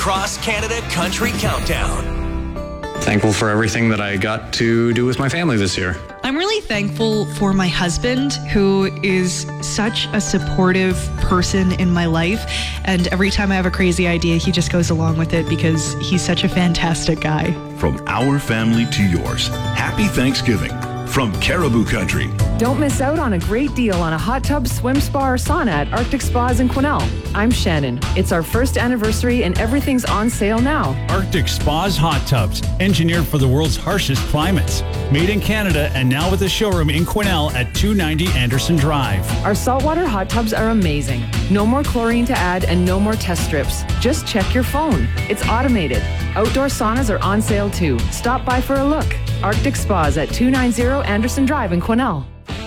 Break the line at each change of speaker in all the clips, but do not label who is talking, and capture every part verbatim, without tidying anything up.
Cross Canada Country Countdown.
Thankful for everything that I got to do with my family this year.
I'm really thankful for my husband, who is such a supportive person in my life. And every time I have a crazy idea, he just goes along with it because he's such a fantastic guy.
From our family to yours, happy Thanksgiving from Caribou Country.
Don't miss out on a great deal on a hot tub, swim spa, or sauna at Arctic Spas in Quesnel. I'm Shannon. It's our first anniversary and everything's on sale now.
Arctic Spas Hot Tubs, engineered for the world's harshest climates. Made in Canada and now with a showroom in Quesnel at two ninety Anderson Drive.
Our saltwater hot tubs are amazing. No more chlorine to add and no more test strips. Just check your phone. It's automated. Outdoor saunas are on sale too. Stop by for a look. Arctic Spas at two ninety Anderson Drive in Quesnel.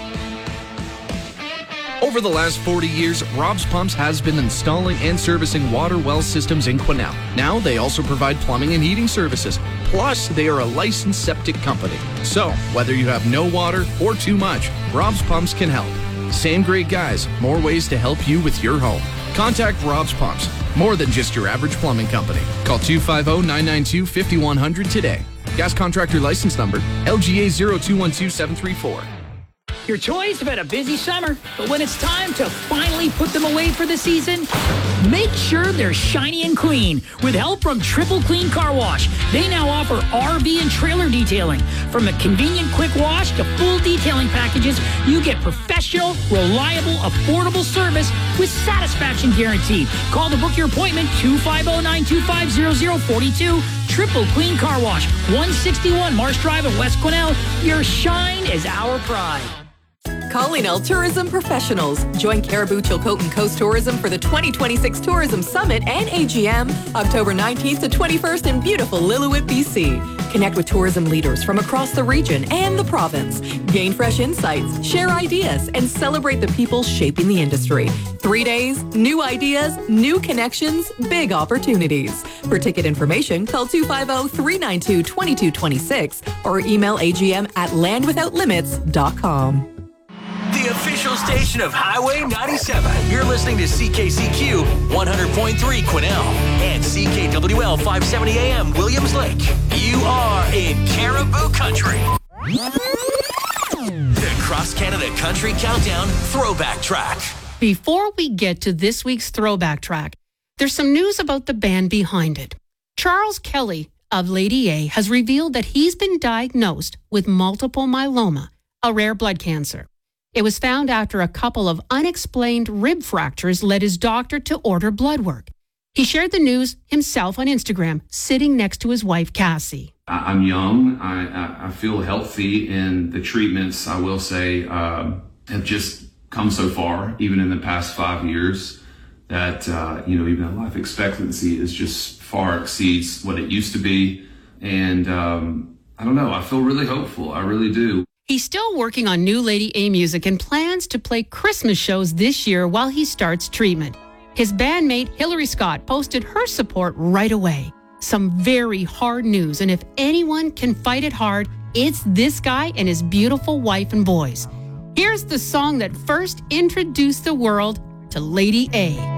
Over the last forty years, Rob's Pumps has been installing and servicing water well systems in Quesnel. Now they also provide plumbing and heating services. Plus, they are a licensed septic company. So, whether you have no water or too much, Rob's Pumps can help. Same great guys, more ways to help you with your home. Contact Rob's Pumps, more than just your average plumbing company. Call two five zero, nine nine two, five one zero zero today. Gas contractor license number L G A zero two one two seven three four.
Your toys have had a busy summer, but when it's time to finally put them away for the season, make sure they're shiny and clean with help from Triple Clean Car Wash. They now offer R V and trailer detailing. From a convenient quick wash to full detailing packages, you get professional, reliable, affordable service with satisfaction guaranteed. Call to book your appointment two five zero, nine two five, zero zero four two. Triple Clean Car Wash, one sixty-one Marsh Drive in West Quesnel. Your shine is our pride.
Collinell Tourism Professionals. Join Caribou, Chilcotin Coast Tourism for the twenty twenty-six Tourism Summit and A G M, October nineteenth to twenty-first in beautiful Lillooet, B C. Connect with tourism leaders from across the region and the province. Gain fresh insights, share ideas, and celebrate the people shaping the industry. Three days, new ideas, new connections, big opportunities. For ticket information, call two five zero, three nine two, two two two six or email A G M at land without limits dot com.
The official station of Highway ninety-seven. You're listening to C K C Q one hundred point three Quesnel and C K W L five seventy A M Williams Lake. You are in Caribou Country. The Cross Canada Country Countdown Throwback Track.
Before we get to this week's Throwback Track, there's some news about the band behind it. Charles Kelly of Lady A has revealed that he's been diagnosed with multiple myeloma, a rare blood cancer. It was found after a couple of unexplained rib fractures led his doctor to order blood work. He shared the news himself on Instagram, sitting next to his wife, Cassie.
I'm young. I, I feel healthy, and the treatments, I will say, uh, have just come so far, even in the past five years, that, uh, you know, even the life expectancy is just far exceeds what it used to be. And um, I don't know, I feel really hopeful. I really do.
He's still working on new Lady A music and plans to play Christmas shows this year while he starts treatment. His bandmate Hillary Scott posted her support right away. Some very hard news, and if anyone can fight it hard, it's this guy and his beautiful wife and boys. Here's the song that first introduced the world to Lady A.